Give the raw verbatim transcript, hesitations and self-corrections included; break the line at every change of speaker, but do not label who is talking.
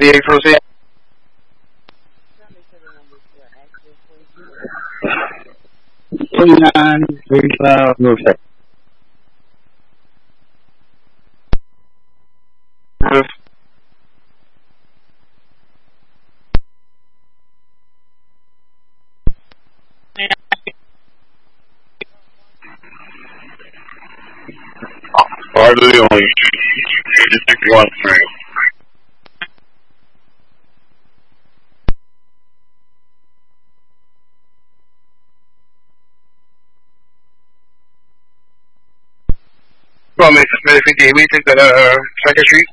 thirty-eight proceed.
twenty-nine thirty-five North Side.
Hardly only sixty-one street. Well, Miss fifty-eight, we take the uh, Second Street.